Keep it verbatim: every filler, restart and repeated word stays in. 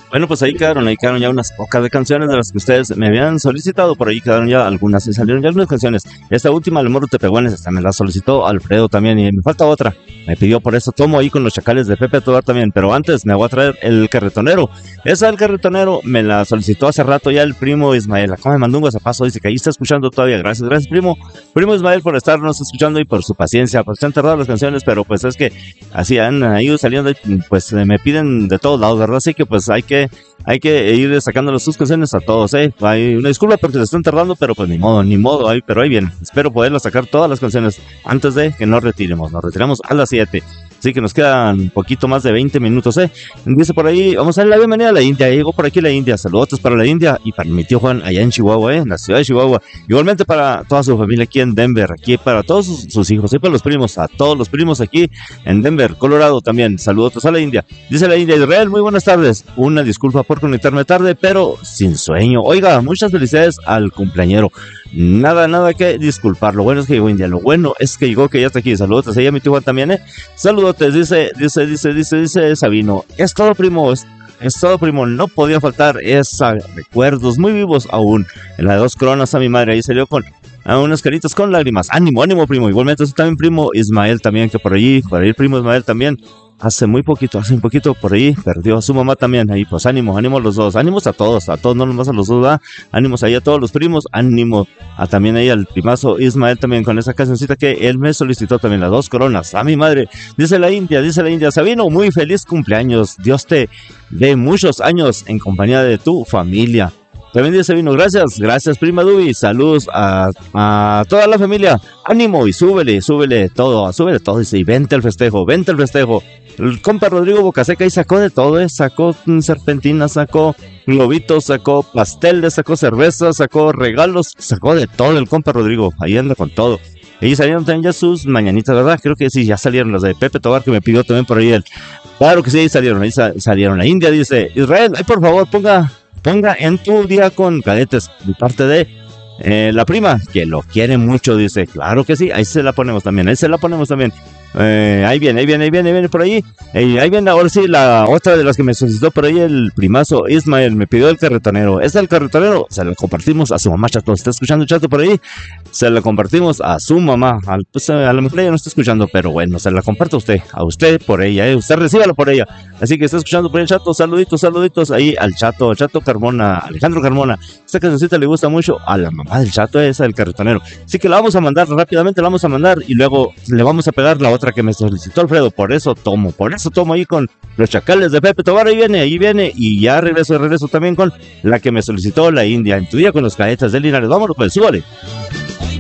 Bueno, pues ahí quedaron, ahí quedaron ya unas pocas de canciones de las que ustedes me habían solicitado, por ahí quedaron ya algunas, y salieron ya algunas canciones. Esta última, El Morro Tepehuanes, esta me la solicitó Alfredo también, y me falta otra, me pidió por eso, Tomo ahí con los Chacales de Pepe Tobar también, pero antes me voy a traer El Carretonero. Esa del Carretonero me la solicitó hace rato ya el primo Ismael, acá me mandó un WhatsApp, dice que ahí está escuchando todavía, gracias, gracias primo, primo Ismael por estarnos escuchando y por su paciencia, pues están tardadas las canciones, pero pues es que así han ido saliendo, pues me piden de todos lados, ¿verdad? Así que pues hay que Hay que ir sacándoles sus canciones a todos, ¿eh? Hay una disculpa porque se están tardando, pero pues ni modo, ni modo, ahí, pero ahí bien. Espero poderlas sacar todas las canciones antes de que nos retiremos. Nos retiramos a las siete. Así que nos quedan un poquito más de veinte minutos, ¿eh? Dice por ahí, vamos a darle la bienvenida a la India. Llegó por aquí la India. Saludos para la India y para mi tío Juan allá en Chihuahua, ¿eh? En la ciudad de Chihuahua. Igualmente para toda su familia aquí en Denver, aquí para todos sus, sus hijos y para los primos, a todos los primos aquí en Denver, Colorado también. Saludos a la India. Dice la India Israel, muy buenas tardes. Una disculpa por conectarme tarde, pero sin sueño. Oiga, muchas felicidades al cumpleañero. Nada, nada que disculpar. Lo bueno es que llegó India. Lo bueno es que llegó, que ya está aquí. Saludos a ella, mi tío Juan también, ¿eh? Saludotes, dice, dice, dice, dice, dice Sabino. Es todo, primo. Es, es todo, primo. No podía faltar esa recuerdos muy vivos aún. En la de Dos Coronas a mi madre. Ahí salió con a unas caritas con lágrimas. Ánimo, ánimo, primo. Igualmente, eso también, primo Ismael también, que por allí, por ahí, primo Ismael también. Hace muy poquito, hace un poquito por ahí, perdió a su mamá también, ahí pues ánimo, ánimo a los dos, ánimos a todos, a todos, no nomás a los dos, ¿verdad? Ánimos ahí a todos los primos, ánimo a también ahí al primazo Ismael también con esa cancioncita que él me solicitó también, las Dos Coronas, a mi madre, dice la India, dice la India, Sabino, muy feliz cumpleaños, Dios te dé muchos años en compañía de tu familia. También dice Sabino, gracias, gracias prima Dubi, saludos a, a toda la familia, ánimo y súbele, súbele todo, súbele todo, dice, y vente al festejo, vente al festejo. El compa Rodrigo Bocaseca y sacó de todo, ¿eh? Sacó serpentinas, sacó globitos, sacó pasteles, sacó cerveza, sacó regalos, sacó de todo el compa Rodrigo, ahí anda con todo. Y salieron también ya sus mañanitas, ¿verdad? Creo que sí, ya salieron las de Pepe Tobar, que me pidió también por ahí él. Claro que sí, ahí salieron, ahí sa- salieron. La India dice, Israel, ay, por favor, ponga, ponga en tu día con cadetes, de parte de eh, la prima, que lo quiere mucho, dice, claro que sí, ahí se la ponemos también, ahí se la ponemos también. Eh, ahí viene, ahí viene, ahí viene, ahí viene por ahí. Eh, ahí viene ahora sí la otra de las que me solicitó por ahí el primazo Ismael, me pidió El Carretonero. Es el Carretonero, se lo compartimos a su mamá, Chato. ¿Está escuchando, Chato, por ahí? Se la compartimos a su mamá. Al, pues, a lo mejor ella no está escuchando, pero bueno, se la comparto a usted, a usted por ella, eh. Usted recíbalo por ella. Así que está escuchando por el Chato, saluditos, saluditos ahí al Chato, Chato Carmona, Alejandro Carmona. Esta cancioncita le gusta mucho a la mamá del Chato, esa del Carretonero. Así que la vamos a mandar rápidamente, la vamos a mandar y luego le vamos a pegar la otra que me solicitó Alfredo. Por eso tomo, por eso tomo ahí con los Chacales de Pepe Tobar. Ahí viene, ahí viene. Y ya regreso, regreso también con la que me solicitó la India. En tu día con los cadetas de Linares. Vámonos, pues, súbale.